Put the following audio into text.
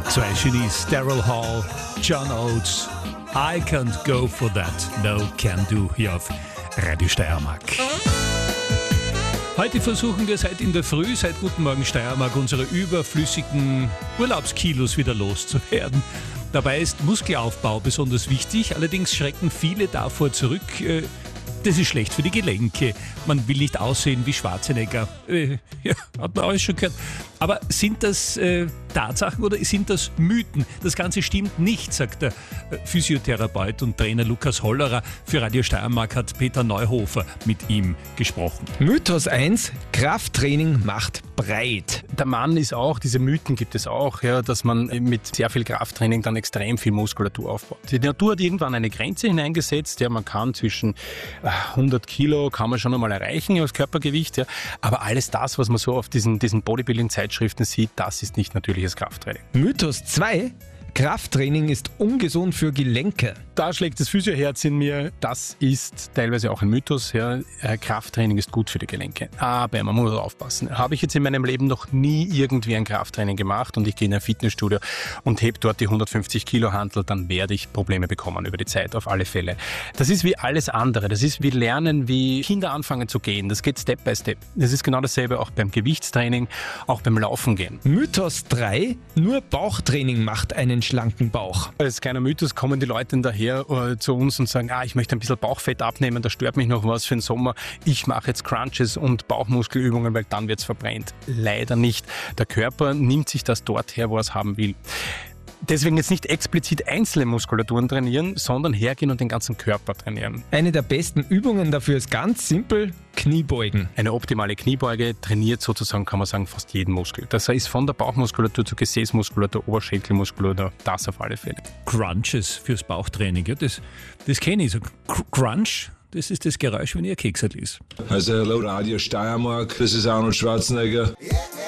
Zwei Genies, Daryl Hall, John Oates. I can't go for that, no can do, hier auf Radio Steiermark. Heute versuchen wir seit in der Früh, seit Guten Morgen Steiermark, unsere überflüssigen Urlaubskilos wieder loszuwerden. Dabei ist Muskelaufbau besonders wichtig, allerdings schrecken viele davor zurück. Das ist schlecht für die Gelenke. Man will nicht aussehen wie Schwarzenegger. Ja, hat man alles schon gehört. Aber sind das Tatsachen oder sind das Mythen? Das Ganze stimmt nicht, sagt der Physiotherapeut und Trainer Lukas Hollerer. Für Radio Steiermark hat Peter Neuhofer mit ihm gesprochen. Mythos 1, Krafttraining macht breit. Der Mann ist auch, diese Mythen gibt es auch, ja, dass man mit sehr viel Krafttraining dann extrem viel Muskulatur aufbaut. Die Natur hat irgendwann eine Grenze hineingesetzt, ja, man kann zwischen 100 Kilo kann man schon einmal erreichen als Körpergewicht, ja, aber alles das, was man so auf diesen Bodybuilding-Zeitschriften sieht, das ist nicht natürliches Krafttraining. Mythos 2, Krafttraining ist ungesund für Gelenke. Da schlägt das Physioherz in mir. Das ist teilweise auch ein Mythos. Ja. Krafttraining ist gut für die Gelenke. Aber man muss aufpassen. Habe ich jetzt in meinem Leben noch nie irgendwie ein Krafttraining gemacht und ich gehe in ein Fitnessstudio und hebe dort die 150 Kilo Hantel, dann werde ich Probleme bekommen über die Zeit, auf alle Fälle. Das ist wie alles andere. Das ist wie Lernen, wie Kinder anfangen zu gehen. Das geht Step by Step. Das ist genau dasselbe auch beim Gewichtstraining, auch beim Laufen gehen. Mythos 3, nur Bauchtraining macht einen schlanken Bauch. Als kleiner Mythos kommen die Leute daher zu uns und sagen, ich möchte ein bisschen Bauchfett abnehmen, da stört mich noch was für den Sommer. Ich mache jetzt Crunches und Bauchmuskelübungen, weil dann wird es verbrennt. Leider nicht. Der Körper nimmt sich das dort her, wo er es haben will. Deswegen jetzt nicht explizit einzelne Muskulaturen trainieren, sondern hergehen und den ganzen Körper trainieren. Eine der besten Übungen dafür ist ganz simpel, Kniebeugen. Eine optimale Kniebeuge trainiert sozusagen, kann man sagen, fast jeden Muskel. Das ist von der Bauchmuskulatur zur Gesäßmuskulatur, Oberschenkelmuskulatur, das auf alle Fälle. Crunches fürs Bauchtraining, ja, das kenne ich. So Crunch, das ist das Geräusch, wenn ihr Keksel ist. Also hallo Radio Steiermark, das ist Arnold Schwarzenegger.